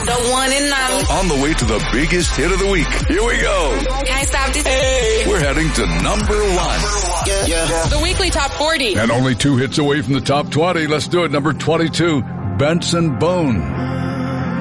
The one and only. On the way to the biggest hit of the week. Here we go. Can't stop this. Hey. We're heading to number one. Yeah. The weekly top 40. And only 2 hits away from the top 20. Let's do it. Number 22, Benson Boone.